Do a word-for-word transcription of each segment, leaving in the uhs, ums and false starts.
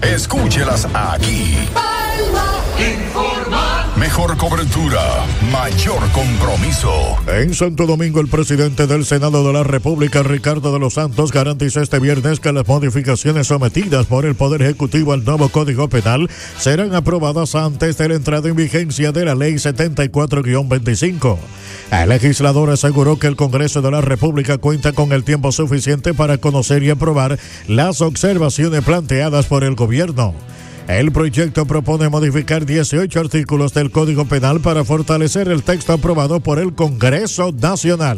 Escúchelas aquí. Palma informa. Mejor cobertura, mayor compromiso. En Santo Domingo, el presidente del Senado de la República, Ricardo de los Santos, garantizó este viernes que las modificaciones sometidas por el Poder Ejecutivo al nuevo Código Penal serán aprobadas antes de la entrada en vigencia de la Ley setenta y cuatro guión veinticinco. El legislador aseguró que el Congreso de la República cuenta con el tiempo suficiente para conocer y aprobar las observaciones planteadas por el gobierno. El proyecto propone modificar dieciocho artículos del Código Penal para fortalecer el texto aprobado por el Congreso Nacional.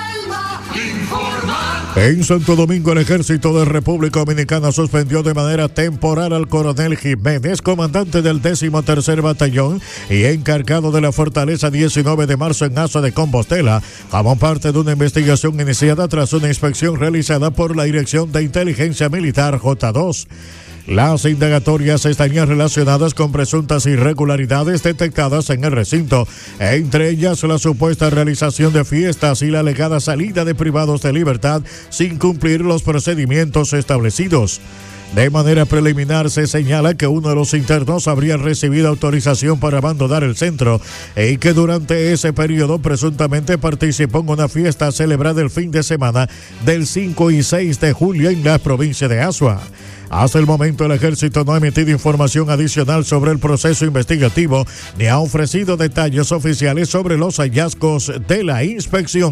En Santo Domingo, el Ejército de República Dominicana suspendió de manera temporal al coronel Jiménez, comandante del décimo tercer Batallón y encargado de la Fortaleza diecinueve de marzo en Aso de Compostela, como parte de una investigación iniciada tras una inspección realizada por la Dirección de Inteligencia Militar J dos. Las indagatorias estarían relacionadas con presuntas irregularidades detectadas en el recinto, entre ellas la supuesta realización de fiestas y la alegada salida de privados de libertad sin cumplir los procedimientos establecidos. De manera preliminar se señala que uno de los internos habría recibido autorización para abandonar el centro y que durante ese periodo presuntamente participó en una fiesta celebrada el fin de semana del cinco y seis de julio en la provincia de Azua. Hasta el momento, el Ejército no ha emitido información adicional sobre el proceso investigativo ni ha ofrecido detalles oficiales sobre los hallazgos de la inspección.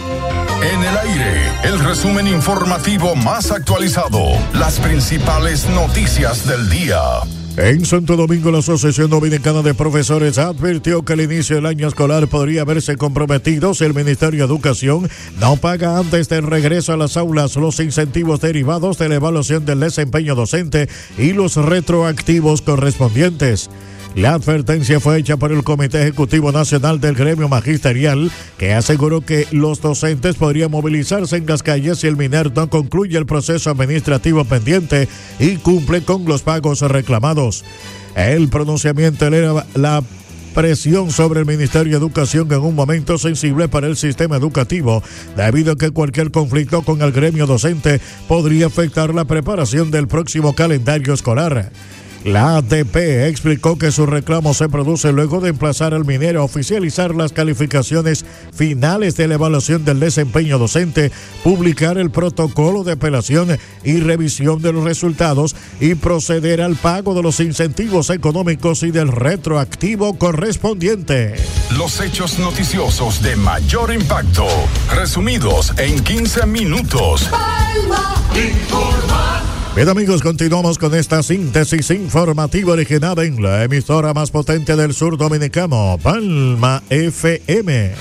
En el aire, el resumen informativo más actualizado, las principales noticias del día. En Santo Domingo, la Asociación Dominicana de Profesores advirtió que el inicio del año escolar podría verse comprometido si el Ministerio de Educación no paga antes del regreso a las aulas los incentivos derivados de la evaluación del desempeño docente y los retroactivos correspondientes. La advertencia fue hecha por el Comité Ejecutivo Nacional del Gremio Magisterial, que aseguró que los docentes podrían movilizarse en las calles si el MINER no concluye el proceso administrativo pendiente y cumple con los pagos reclamados. El pronunciamiento eleva la presión sobre el Ministerio de Educación en un momento sensible para el sistema educativo, debido a que cualquier conflicto con el gremio docente podría afectar la preparación del próximo calendario escolar. La A D P explicó que su reclamo se produce luego de emplazar al MINER a oficializar las calificaciones finales de la evaluación del desempeño docente, publicar el protocolo de apelación y revisión de los resultados y proceder al pago de los incentivos económicos y del retroactivo correspondiente. Los hechos noticiosos de mayor impacto, resumidos en quince minutos. Palma informa. Bien, amigos, continuamos con esta síntesis informativa originada en la emisora más potente del sur dominicano, Palma F M.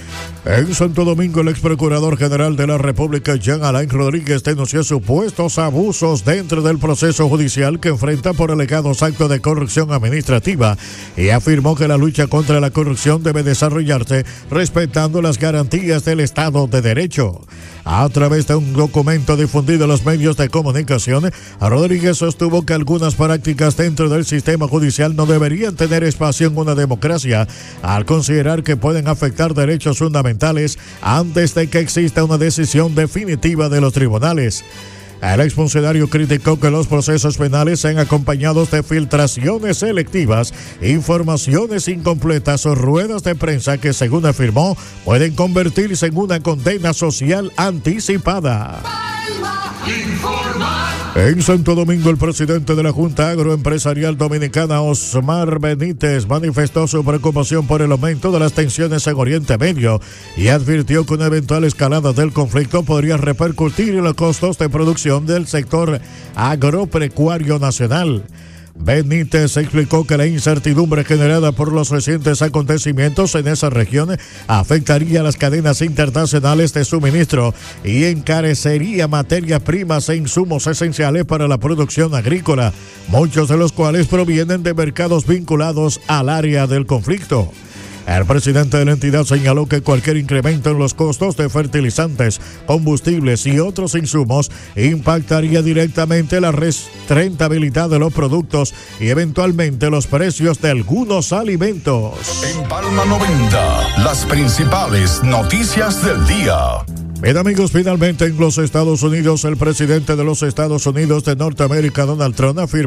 En Santo Domingo, el ex procurador general de la República, Jean Alain Rodríguez, denunció supuestos abusos dentro del proceso judicial que enfrenta por alegados actos de corrupción administrativa y afirmó que la lucha contra la corrupción debe desarrollarse respetando las garantías del Estado de Derecho. A través de un documento difundido en los medios de comunicación, Rodríguez sostuvo que algunas prácticas dentro del sistema judicial no deberían tener espacio en una democracia, al considerar que pueden afectar derechos fundamentales antes de que exista una decisión definitiva de los tribunales. El exfuncionario criticó que los procesos penales sean acompañados de filtraciones selectivas, informaciones incompletas o ruedas de prensa que, según afirmó, pueden convertirse en una condena social anticipada. En Santo Domingo, el presidente de la Junta Agroempresarial Dominicana, Osmar Benítez, manifestó su preocupación por el aumento de las tensiones en Oriente Medio y advirtió que una eventual escalada del conflicto podría repercutir en los costos de producción del sector agropecuario nacional. Benítez explicó que la incertidumbre generada por los recientes acontecimientos en esa región afectaría las cadenas internacionales de suministro y encarecería materias primas e insumos esenciales para la producción agrícola, muchos de los cuales provienen de mercados vinculados al área del conflicto. El presidente de la entidad señaló que cualquier incremento en los costos de fertilizantes, combustibles y otros insumos impactaría directamente la rentabilidad de los productos y eventualmente los precios de algunos alimentos. En Palma noventa, las principales noticias del día. Bien, amigos, finalmente en los Estados Unidos, el presidente de los Estados Unidos de Norteamérica, Donald Trump, afirmó